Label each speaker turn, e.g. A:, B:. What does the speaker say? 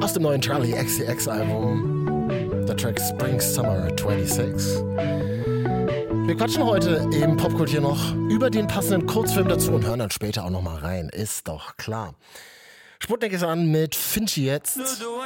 A: Aus dem neuen Charlie XCX Album. Der Track Spring Summer 26. Wir quatschen heute im Popkult hier noch über den passenden Kurzfilm dazu und hören dann später auch noch mal rein. Ist doch klar. Sputnik ist an mit Finchi jetzt.